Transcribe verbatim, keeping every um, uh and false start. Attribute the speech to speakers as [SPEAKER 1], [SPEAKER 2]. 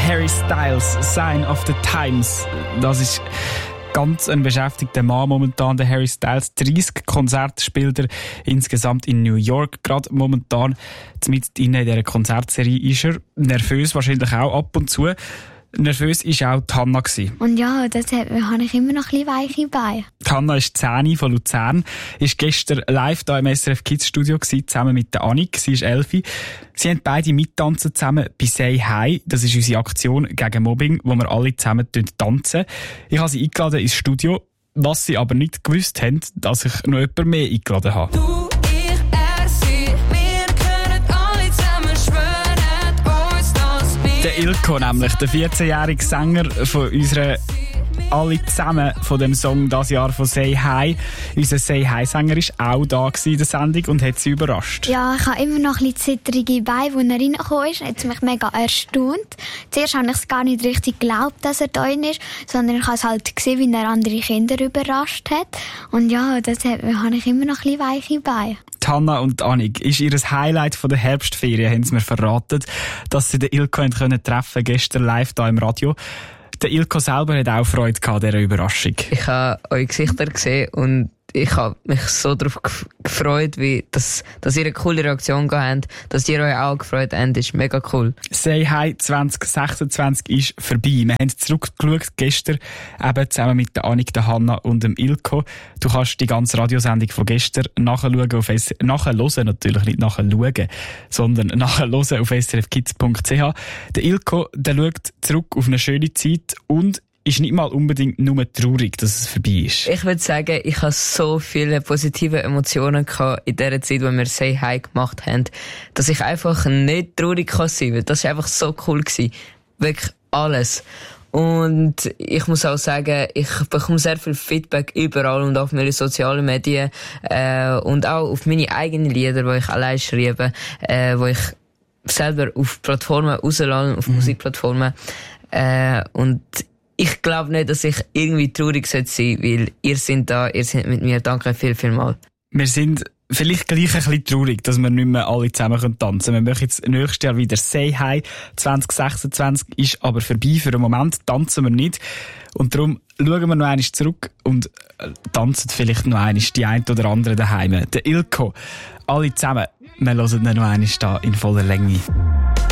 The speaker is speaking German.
[SPEAKER 1] Harry Styles, Sign of the Times. Das ist ganz ein beschäftigter Mann momentan, der Harry Styles. dreißig Konzerte spielt er insgesamt in New York. Gerade momentan mitten in dieser Konzertserie ist er nervös, wahrscheinlich auch ab und zu. Nervös war auch die Hanna.
[SPEAKER 2] Und ja, das habe ich immer noch ein bisschen weiche Beine.
[SPEAKER 1] Die Hanna ist zehn von Luzern, ist gestern live hier im S R F Kids Studio gewesen, zusammen mit der Annik, sie ist elf. Sie haben beide mittanzen zusammen bei Say Hi. Das ist unsere Aktion gegen Mobbing, wo wir alle zusammen tanzen. Ich habe sie eingeladen ins Studio, was sie aber nicht gewusst haben, dass ich noch jemand mehr eingeladen habe.
[SPEAKER 3] Du, ich, er, sie, wir können alle zusammen schwören, uns das Bild.
[SPEAKER 1] Der Ilko nämlich, der vierzehnjährige Sänger von unserer alle zusammen von dem Song das Jahr von Say Hi. Unser Say Hi-Sänger war auch da in der Sendung und hat sie überrascht.
[SPEAKER 2] Ja, ich habe immer noch ein bisschen zittrige Beine, als er reingekommen ist. Er hat mich mega erstaunt. Zuerst habe ich es gar nicht richtig geglaubt, dass er da ist, sondern ich habe es halt gesehen, wie er andere Kinder überrascht hat. Und ja, deshalb habe ich immer noch ein bisschen weiche Beine.
[SPEAKER 1] Hanna und Annik, ist ihr Highlight von der Herbstferien, haben sie mir verraten, dass sie den Ilko treffen konnten, gestern live hier im Radio. Der Ilko selber hat auch Freude gehabt an dieser Überraschung.
[SPEAKER 4] Ich habe eure Gesichter gesehen und ich habe mich so darauf gefreut, wie dass, dass ihr eine coole Reaktion gehabt habt, dass ihr euch auch gefreut habt, ist mega cool.
[SPEAKER 1] Say Hi zwanzig sechsundzwanzig ist vorbei. Wir haben zurückgeschaut gestern, eben zusammen mit der Annik, der Hanna und dem Ilko. Du kannst die ganze Radiosendung von gestern nachschauen auf S- nachhören, natürlich nicht nachschauen, sondern nachhören auf s r f kids punkt c h. Der Ilko, der schaut zurück auf eine schöne Zeit und ist nicht mal unbedingt nur traurig, dass es vorbei ist.
[SPEAKER 4] Ich würde sagen, ich habe so viele positive Emotionen gehabt in der Zeit, wo wir Say Hi gemacht haben, dass ich einfach nicht traurig kann sein, weil das war einfach so cool gewesen. Wirklich alles. Und ich muss auch sagen, ich bekomme sehr viel Feedback überall und auf meine sozialen Medien, äh, und auch auf meine eigenen Lieder, die ich allein schreibe, äh, wo ich selber auf Plattformen rauslasse, auf mhm. Musikplattformen, äh, und ich glaube nicht, dass ich irgendwie traurig sein sollte, weil ihr seid da, ihr seid mit mir. Danke viel, viel mal.
[SPEAKER 1] Wir sind vielleicht gleich ein bisschen traurig, dass wir nicht mehr alle zusammen tanzen können. Wir machen jetzt nächstes Jahr wieder Say Hi. zwanzig sechsundzwanzig ist aber vorbei. Für den Moment tanzen wir nicht. Und darum schauen wir noch einmal zurück und tanzen vielleicht noch einmal die eine oder andere daheim. Der Ilko, alle zusammen. Wir hören ihn noch einmal da in voller Länge.